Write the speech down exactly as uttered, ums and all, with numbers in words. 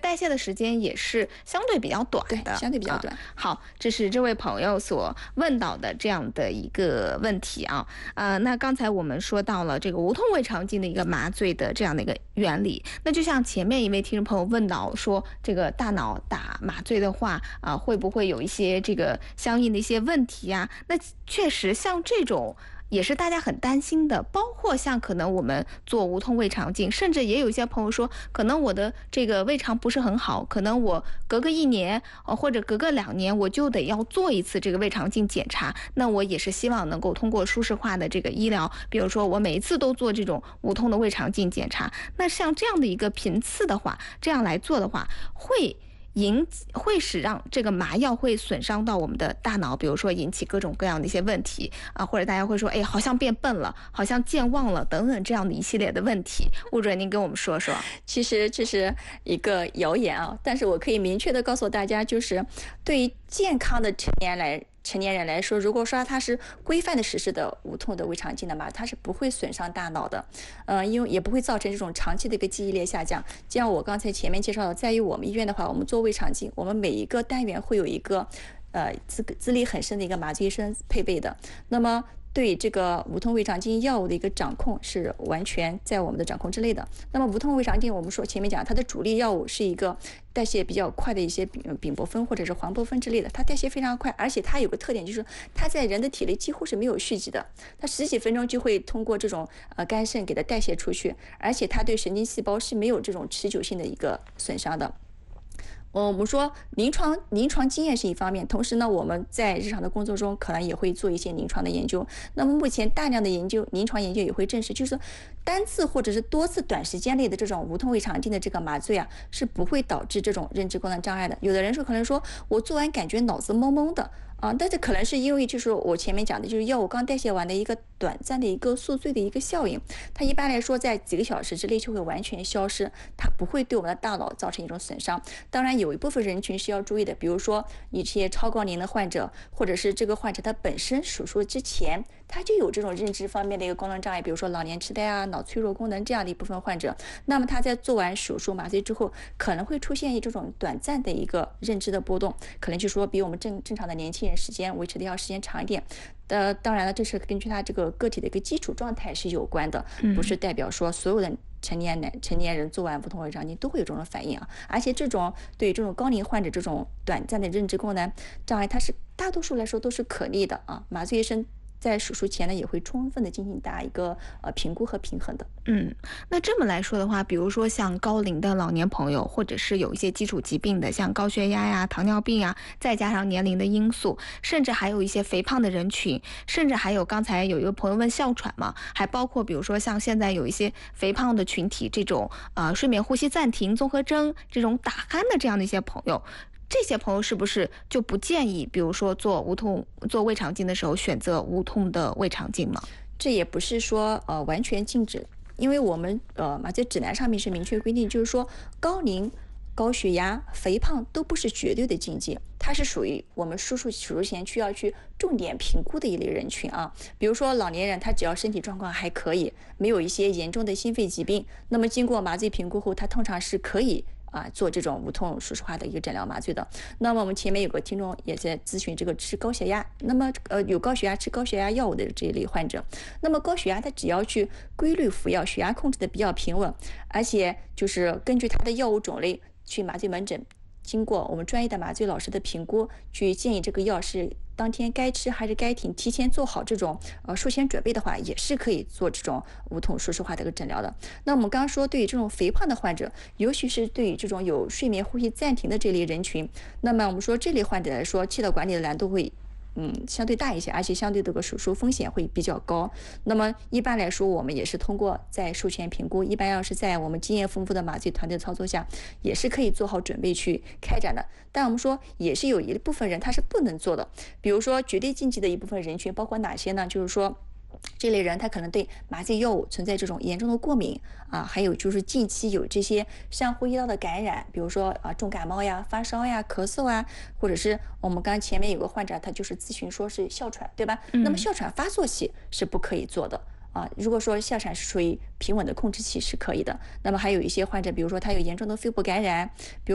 代谢的时间也是相对比较短的， 对，相对比较短。 啊、好，这是这位朋友所问到的这样的一个问题啊。呃，那刚才我们说到了这个无痛胃肠镜的一个麻醉的这样的一个原理，那就像前面一位听众朋友问到说，这个大脑打麻醉的话啊、呃，会不会有一些这个相应的一些问题呀、啊？那确实像这种也是大家很担心的，包括像可能我们做无痛胃肠镜，甚至也有一些朋友说，可能我的这个胃肠不是很好，可能我隔个一年呃或者隔个两年我就得要做一次这个胃肠镜检查。那我也是希望能够通过舒适化的这个医疗，比如说我每一次都做这种无痛的胃肠镜检查。那像这样的一个频次的话，这样来做的话，会引会使让这个麻药会损伤到我们的大脑，比如说引起各种各样的一些问题啊，或者大家会说，哎，好像变笨了，好像健忘了等等这样的一系列的问题。吴主任，您跟我们说说。 其实这是一个谣言啊，但是我可以明确的告诉大家，就是对于健康的成年来。成年人来说，如果说他是规范的实施的无痛的胃肠镜的嘛，它是不会损伤大脑的，呃，因为也不会造成这种长期的一个记忆力下降。就像我刚才前面介绍的，在于我们医院的话，我们做胃肠镜，我们每一个单元会有一个呃资资历很深的一个麻醉医生配备的，那么对这个无痛胃肠镜药物的一个掌控是完全在我们的掌控之内的。那么无痛胃肠镜，我们说前面讲它的主力药物是一个代谢比较快的一些丙泊酚或者是黄泊酚之类的，它代谢非常快，而且它有个特点就是它在人的体内几乎是没有蓄积的，它十几分钟就会通过这种呃肝肾给它代谢出去，而且它对神经细胞是没有这种持久性的一个损伤的。我们说临床临床经验是一方面，同时呢，我们在日常的工作中可能也会做一些临床的研究。那么目前大量的研究，临床研究也会证实，就是单次或者是多次短时间内的这种无痛胃肠镜的这个麻醉啊，是不会导致这种认知功能障碍的。有的人说可能说我做完感觉脑子懵懵的啊，但是可能是因为就是我前面讲的，就是药物刚代谢完的一个短暂的一个宿醉的一个效应，它一般来说在几个小时之内就会完全消失，它不会对我们的大脑造成一种损伤。当然有一部分人群是要注意的，比如说一些超高龄的患者，或者是这个患者他本身手术之前他就有这种认知方面的一个功能障碍，比如说老年痴呆啊、脑脆弱功能这样的一部分患者，那么他在做完手术麻醉之后，可能会出现这种短暂的一个认知的波动，可能就说比我们正正常的年轻人时间维持的要时间长一点。呃，当然了，这是根据他这个个体的一个基础状态是有关的，不是代表说所有的成年男成年人做完无痛胃肠镜都会有这种反应啊。而且这种对这种高龄患者这种短暂的认知功能障碍，它是大多数来说都是可逆的啊。麻醉医生在手术前呢，也会充分的进行大一个呃评估和平衡的。 嗯，那这么来说的话，比如说像高龄的老年朋友，或者是有一些基础疾病的，像高血压呀、糖尿病啊，再加上年龄的因素，甚至还有一些肥胖的人群，甚至还有刚才有一个朋友问哮喘嘛，还包括比如说像现在有一些肥胖的群体，这种呃睡眠呼吸暂停综合征这种打鼾的这样的一些朋友。这些朋友是不是就不建议，比如说做无痛做胃肠镜的时候选择无痛的胃肠镜吗？ 这也不是说呃完全禁止，因为我们呃麻醉指南上面是明确规定，就是说高龄、高血压、肥胖都不是绝对的禁忌，它是属于我们手术手术前需要去重点评估的一类人群啊。比如说老年人，他只要身体状况还可以，没有一些严重的心肺疾病，那么经过麻醉评估后，他通常是可以。啊，做这种无痛舒适化的一个诊疗麻醉的。那么我们前面有个听众也在咨询这个吃高血压，那么呃有高血压吃高血压药物的这一类患者，那么高血压他只要去规律服药，血压控制的比较平稳，而且就是根据他的药物种类去麻醉门诊。经过我们专业的麻醉老师的评估，去建议这个药是当天该吃还是该停，提前做好这种呃术前准备的话，也是可以做这种无痛舒适化的一个诊疗的。那我们刚刚说，对于这种肥胖的患者，尤其是对于这种有睡眠呼吸暂停的这类人群，那么我们说这类患者来说，气道管理的难度会。嗯，相对大一些，而且相对这个手术风险会比较高。那么一般来说，我们也是通过在术前评估，一般要是在我们经验丰富的麻醉团队操作下，也是可以做好准备去开展的。但我们说，也是有一部分人他是不能做的，比如说绝对禁忌的一部分人群，包括哪些呢？就是说。这类人他可能对麻醉药物存在这种严重的过敏啊，还有就是近期有这些上呼吸道的感染，比如说啊重感冒呀、发烧呀、咳嗽啊，或者是我们刚刚前面有个患者他就是咨询说是哮喘，对吧？嗯、那么哮喘发作期是不可以做的。啊，如果说哮喘是属于平稳的控制期是可以的，那么还有一些患者，比如说他有严重的肺部感染，比如